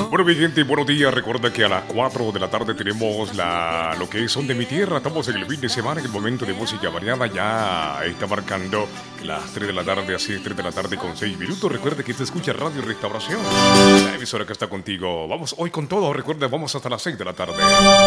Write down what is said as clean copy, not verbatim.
Bueno, mi gente, buenos días. Recuerda que a las 4 de la tarde tenemos lo que es Son de mi Tierra. Estamos en el fin de semana, en el momento de música variada. Ya está marcando las 3 de la tarde, así es 3 de la tarde con 6 minutos. Recuerda que se escucha Radio Restauración, la emisora que está contigo. Vamos hoy con todo. Recuerda, vamos hasta las 6 de la tarde.